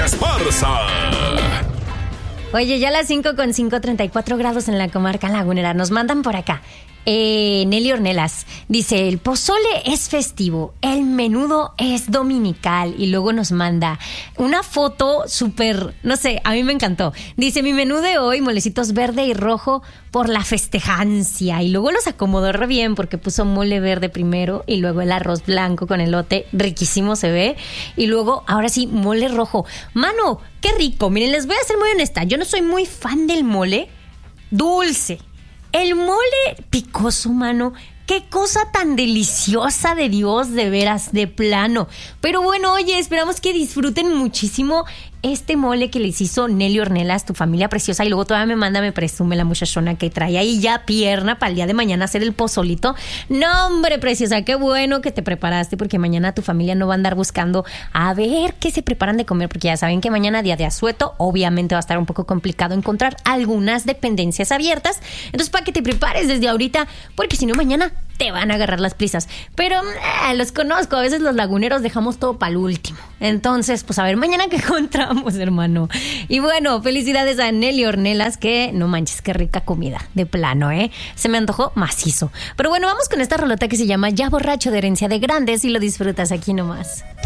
Esparza. Oye, ya a las 5:34 grados en la comarca lagunera. Nos mandan por acá. Nelly Ornelas dice: el pozole es festivo, el menudo es dominical. Y luego nos manda una foto súper, no sé, a mí me encantó. Dice: mi menú de hoy, molecitos verde y rojo por la festejancia. Y luego los acomodó re bien porque puso mole verde primero y luego el arroz blanco con elote, riquísimo se ve. Y luego, ahora sí, mole rojo. Mano, qué rico. Miren, les voy a ser muy honesta, yo no soy muy fan del mole dulce. El mole picoso, mano, qué cosa tan deliciosa, de Dios, de veras, de plano. Pero bueno, oye, esperamos que disfruten muchísimo este mole que les hizo Nelly Ornelas, tu familia preciosa. Y luego todavía me presume la muchachona que trae ahí ya pierna para el día de mañana hacer el pozolito. No, hombre, preciosa, qué bueno que te preparaste, porque mañana tu familia no va a andar buscando a ver qué se preparan de comer, porque ya saben que mañana, día de asueto, obviamente va a estar un poco complicado encontrar algunas dependencias abiertas. Entonces, para que te prepares desde ahorita, porque si no, mañana te van a agarrar las prisas. Pero los conozco, a veces los laguneros dejamos todo para el último. Entonces, pues a ver mañana qué encontramos, hermano. Y bueno, felicidades a Nelly Ornelas, que no manches, qué rica comida, de plano, se me antojó macizo. Pero bueno, vamos con esta rolota que se llama Ya Borracho, de Herencia de Grandes, y lo disfrutas aquí nomás.